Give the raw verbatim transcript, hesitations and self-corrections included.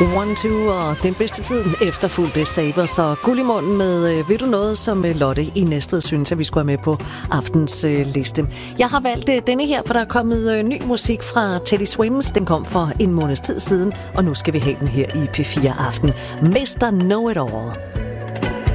One, two og den bedste tid efterfulgte Sabers og Guld i munden med øh, ved du noget, som øh, Lotte i Næstved synes, at vi skulle have med på aftens øh, liste. Jeg har valgt øh, denne her, for der er kommet øh, ny musik fra Teddy Swims. Den kom for en måneds tid siden, og nu skal vi have den her i P fire Aften. mister Know It All.